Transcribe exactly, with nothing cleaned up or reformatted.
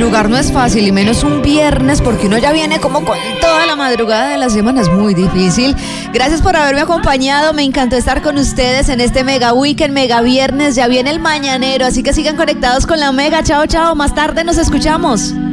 madrugar no es fácil y menos un viernes porque uno ya viene como con toda la madrugada de la semana, es muy difícil. Gracias por haberme acompañado, me encantó estar con ustedes en este Mega Weekend, Mega Viernes, ya viene el mañanero, así que sigan conectados con la Mega. Chao, chao, más tarde nos escuchamos.